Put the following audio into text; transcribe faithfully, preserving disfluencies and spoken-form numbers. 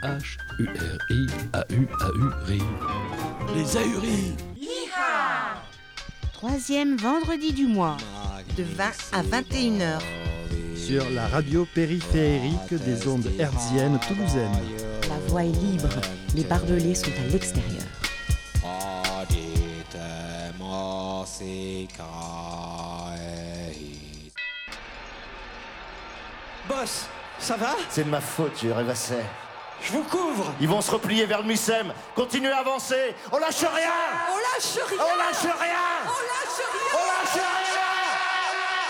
H U R I A U A U R I. Les ahuris. Troisième vendredi du mois, de vingt à vingt et une heures. Sur la radio périphérique des ondes hertziennes toulousaines. la voie est libre, les barbelés sont à l'extérieur. Boss, ça va? C'est de ma faute, je rêvassais. Je vous couvre. Ils vont se replier vers le Mucem. Continuez à avancer. On lâche rien. On lâche rien. On lâche rien. On lâche rien.